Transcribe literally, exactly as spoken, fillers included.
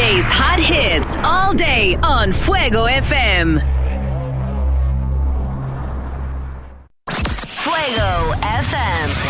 J's hot hits all day on Fuego F M. Fuego F M.